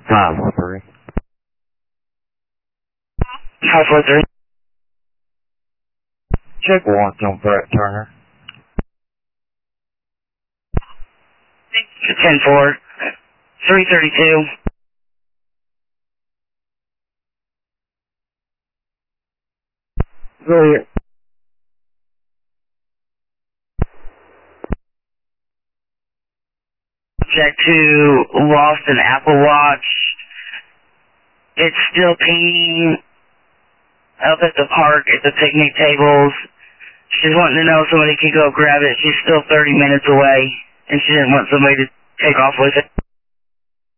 543. 543. Check once on Brett Turner. 10-4. 332. Go ahead. Check 2, lost an Apple Watch. It's still pinging up at the park at the picnic tables. She's wanting to know if somebody can go grab it. She's still 30 minutes away, and she didn't want somebody to take off with it.